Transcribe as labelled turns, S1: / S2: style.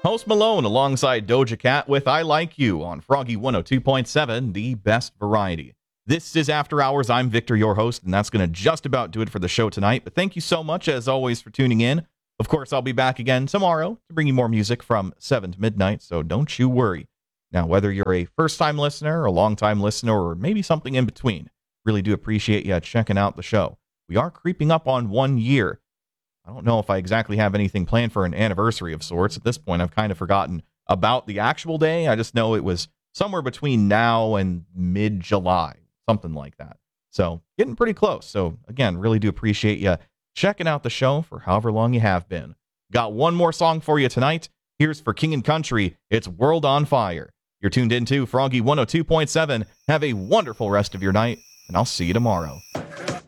S1: Post Malone alongside Doja Cat with I Like You on Froggy 102.7, the best variety. This is After Hours. I'm Victor, your host, and that's going to just about do it for the show tonight. But thank you so much, as always, for tuning in. Of course, I'll be back again tomorrow to bring you more music from 7 to midnight, so don't you worry. Now, whether you're a first-time listener, a long-time listener, or maybe something in between, really do appreciate you checking out the show. We are creeping up on 1 year. I don't know if I exactly have anything planned for an anniversary of sorts. At this point, I've kind of forgotten about the actual day. I just know it was somewhere between now and mid-July, something like that. So getting pretty close. So again, really do appreciate you checking out the show for however long you have been. Got one more song for you tonight. Here's for King and Country. It's World on Fire. You're tuned into Froggy 102.7. Have a wonderful rest of your night, and I'll see you tomorrow.